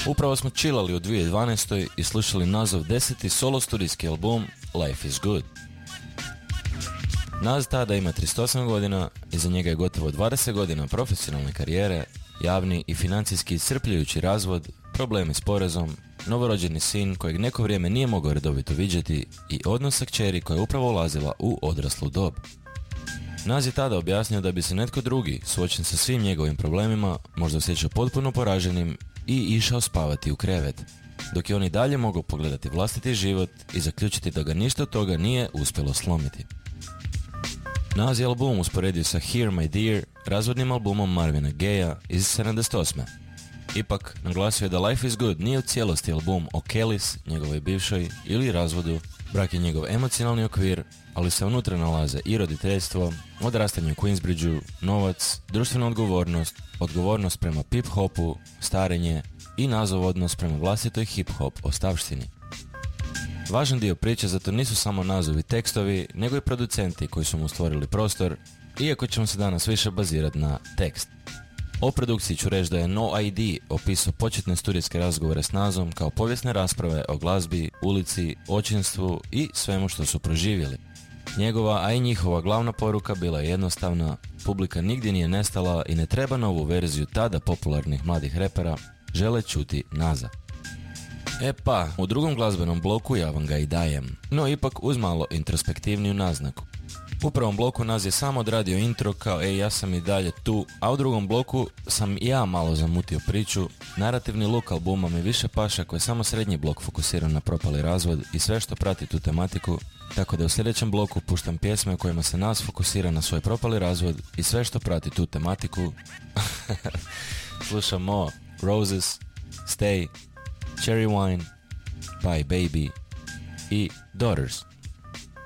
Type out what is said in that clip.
Upravo smo chillali u 2012. i slušali Nasov 10. solo studijski album Life is Good. Nas tada ima 38 godina, iza njega je gotovo 20 godina profesionalne karijere, javni i financijski iscrpljujući razvod, problemi s porezom, novorođeni sin kojeg neko vrijeme nije mogao redovito viđati i odnos sa kćeri koja je upravo ulazila u odraslu dob. Nas je tada objasnio da bi se netko drugi, suočen sa svim njegovim problemima, možda osjećao potpuno poraženim i išao spavati u krevet, dok je on i dalje mogao pogledati vlastiti život i zaključiti da ga ništa od toga nije uspjelo slomiti. Nas je album usporedio sa Here My Dear, razvodnim albumom Marvina Gayeja iz 78. Ipak, naglasio je da Life is Good nije u cijelosti album o Kellys, njegovoj bivšoj, ili razvodu. Brak je njegov emocionalni okvir, ali se unutra nalaze i roditeljstvo, odrastanje u Queensbridgeu, novac, društvena odgovornost, odgovornost prema hip-hopu, starenje i nazov odnos prema vlastitoj hip-hop ostavštini. Važan dio priče zato nisu samo nazovi tekstovi, nego i producenti koji su mu stvorili prostor, iako ćemo se danas više bazirati na tekst. O produkciji ću reći da je No ID opisao početne studijske razgovore s Nazom kao povijesne rasprave o glazbi, ulici, očinstvu i svemu što su proživjeli. Njegova, a i njihova glavna poruka bila je jednostavna: publika nigdje nije nestala i ne treba novu verziju tada popularnih mladih repera, žele čuti Naza. E pa, u drugom glazbenom bloku ja vam ga i dajem, no ipak uz malo introspektivniju naznaku. U prvom bloku Naz je samo odradio intro kao ja sam i dalje tu, a u drugom bloku sam i ja malo zamutio priču. Narativni look albuma mi više paša koji je samo srednji blok fokusiran na propali razvod i sve što prati tu tematiku, tako da u sljedećem bloku puštam pjesme u kojima se Naz fokusira na svoj propali razvod i sve što prati tu tematiku. Slušamo Roses, Stay, Cherry Wine, Bye Baby i Daughters.